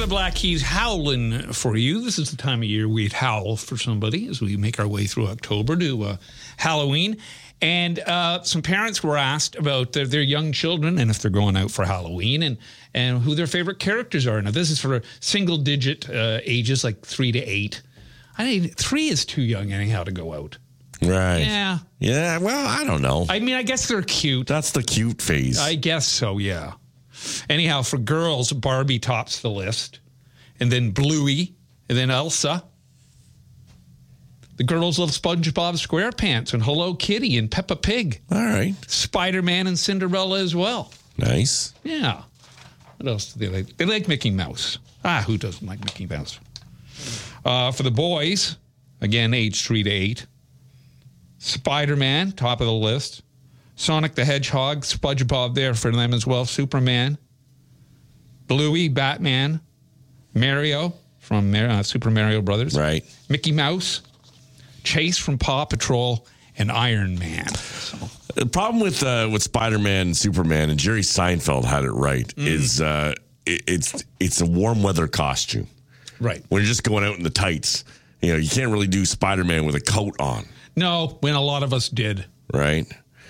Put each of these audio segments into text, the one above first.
the Black Keys howling for you. This is the time of year we'd howl for somebody as we make our way through October to Halloween. And some parents were asked about their young children and if they're going out for Halloween and who their favorite characters are. Now, this is for single-digit ages, like 3 to 8. I think 3 is too young anyhow to go out. Right. Yeah. Yeah, well, I don't know. I mean, I guess they're cute. That's the cute phase. I guess so, yeah. Anyhow, for girls, Barbie tops the list. And then Bluey. And then Elsa. The girls love SpongeBob SquarePants and Hello Kitty and Peppa Pig. All right. Spider-Man and Cinderella as well. Nice. Yeah. What else do they like? They like Mickey Mouse. Who doesn't like Mickey Mouse? For the boys, again, age 3 to 8. Spider-Man, top of the list. Sonic the Hedgehog, SpongeBob there for them as well. Superman. Bluey, Batman. Mario from Super Mario Brothers. Right. Mickey Mouse. Chase from Paw Patrol. And Iron Man. So. The problem with Spider-Man and Superman, and Jerry Seinfeld had it right, is it's a warm weather costume. Right. When you're just going out in the tights, you can't really do Spider-Man with a coat on. No, when a lot of us did. Right.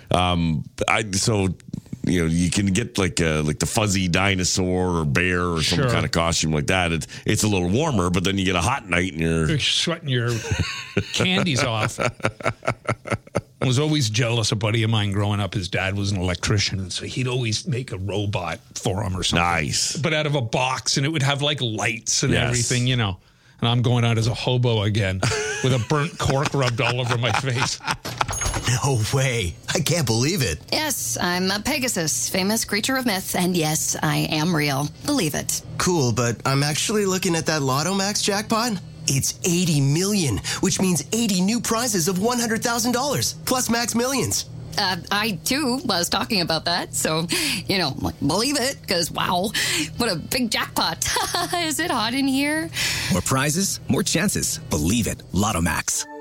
You can get like the fuzzy dinosaur or bear or some kind of costume like that. It's a little warmer, but then you get a hot night and you're sweating your candies off. I was always jealous. A buddy of mine growing up, his dad was an electrician, and so he'd always make a robot for him or something. Nice. But out of a box, and it would have like lights and everything, And I'm going out as a hobo again with a burnt cork rubbed all over my face. No way. I can't believe it. Yes, I'm a Pegasus, famous creature of myth, and yes, I am real. Believe it. Cool, but I'm actually looking at that Lotto Max jackpot. It's 80 million, which means 80 new prizes of $100,000, plus Max Millions. I, too, was talking about that, so, believe it, because, wow, what a big jackpot. Is it hot in here? More prizes, more chances. Believe it. Lotto Max.